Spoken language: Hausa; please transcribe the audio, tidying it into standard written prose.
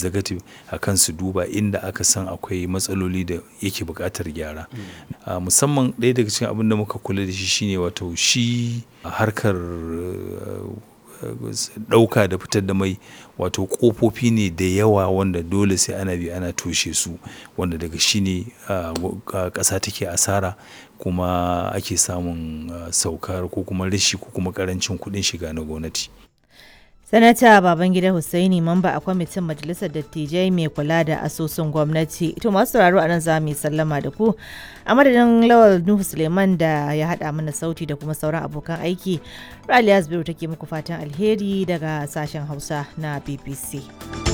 executive akan su duba inda aka san akwai matsaloli da yake buƙatar gyara. Musamman ɗaya daga cikin abin da muka kula da shi shine wato shi harkar ɗauka da fitar da mai, wato ƙofofi ne da yawa wanda dole sai ana bi ana toshe su, wanda daga shi ne ƙasa take asara kuma ake samun saukar ko kuma rashi ko kuma ƙarancin kuɗin shiga na gwamnati. Sanata Babangida Hussaini, mamba a kwamitin Majalisar Dattijai mai kula da asusun gwamnati. To masu sauraro a nan za mu yi sallama da ku. A madadin Lawal Nuhu Suleiman da ya haɗa mana sauti da kuma sauran abokan aiki, Raliya Zubairu take muku fatan alheri daga sashen Hausa na BBC.